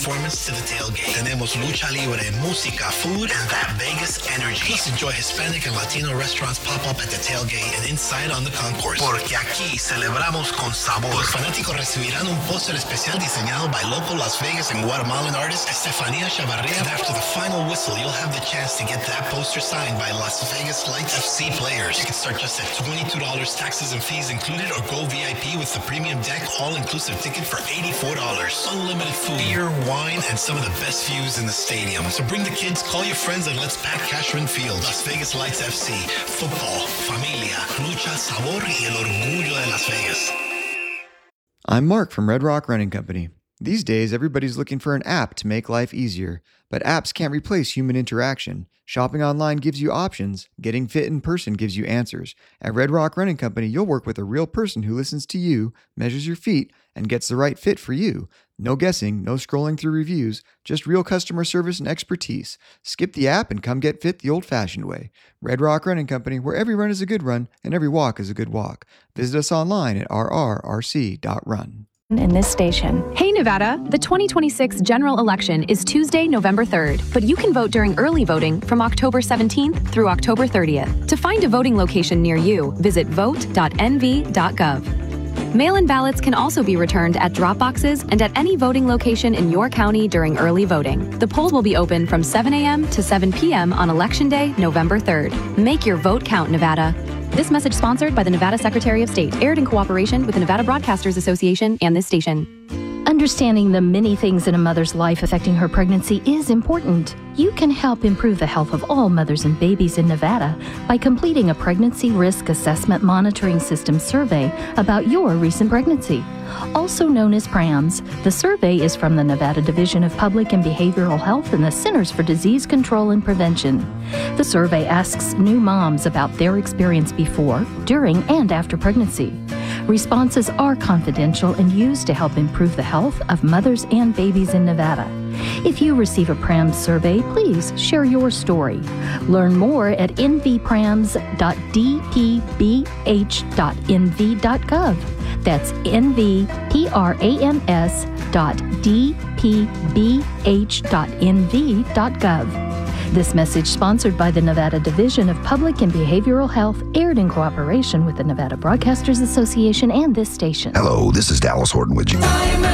performance to the tailgate. Tenemos lucha libre, música, food, and that Vegas energy. Plus, enjoy Hispanic and Latino restaurants pop up at the tailgate and inside on the concourse. Porque aquí celebramos con sabor. Los fanáticos recibirán un póster especial diseñado by local Las Vegas and Guatemalan artist Estefanía Chavarria. And after the final whistle, you'll have the chance to get that poster signed by Las Vegas Lights FC players. Tickets start just at $22, taxes and fees included, or go VIP with the premium deck all-inclusive ticket for $84. Unlimited food, beer, wine, and some of the best views in the stadium. So bring the kids, call your friends, and let's pack Cashman Field. Las Vegas Lights FC. Football, familia, lucha, sabor, y el orgullo de Las Vegas. I'm Mark from Red Rock Running Company. These days, everybody's looking for an app to make life easier, but apps can't replace human interaction. Shopping online gives you options. Getting fit in person gives you answers. At Red Rock Running Company, you'll work with a real person who listens to you, measures your feet, and gets the right fit for you. No guessing, no scrolling through reviews, just real customer service and expertise. Skip the app and come get fit the old-fashioned way. Red Rock Running Company, where every run is a good run and every walk is a good walk. Visit us online at rrrc.run. In this station. Hey Nevada, the 2026 general election is Tuesday, November 3rd, but you can vote during early voting from October 17th through October 30th. To find a voting location near you, visit vote.nv.gov. Mail-in ballots can also be returned at drop boxes and at any voting location in your county during early voting. The polls will be open from 7 a.m. to 7 p.m. on Election Day, November 3rd. Make your vote count, Nevada. This message sponsored by the Nevada Secretary of State, aired in cooperation with the Nevada Broadcasters Association and this station. Understanding the many things in a mother's life affecting her pregnancy is important. You can help improve the health of all mothers and babies in Nevada by completing a Pregnancy Risk Assessment Monitoring System survey about your recent pregnancy. Also known as PRAMS, the survey is from the Nevada Division of Public and Behavioral Health and the Centers for Disease Control and Prevention. The survey asks new moms about their experience before, during, and after pregnancy. Responses are confidential and used to help improve the health of mothers and babies in Nevada. If you receive a PRAMS survey, please share your story. Learn more at nvprams.dpbh.nv.gov. That's nvprams.dpbh.nv.gov. This message sponsored by the Nevada Division of Public and Behavioral Health, aired in cooperation with the Nevada Broadcasters Association and this station. Hello, this is Dallas Horton with you.